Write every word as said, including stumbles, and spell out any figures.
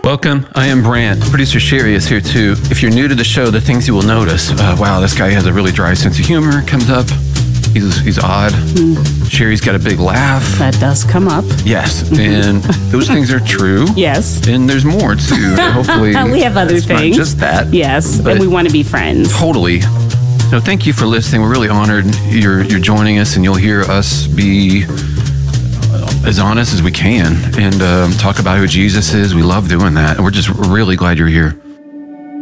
Welcome. I am Brant. Producer Sherry is here too. If you're new to the show, the things you will notice, uh, wow, this guy has a really dry sense of humor, comes up. He's, he's odd. Mm. Sherry's got a big laugh. That does come up. Yes, and those things are true. Yes. And there's more too. Hopefully. We have other it's things. Not just that. Yes, and we want to be friends. Totally. So thank you for listening. We're really honored you're, you're joining us, and you'll hear us be as honest as we can and um, talk about who Jesus is. We love doing that, and we're just really glad you're here.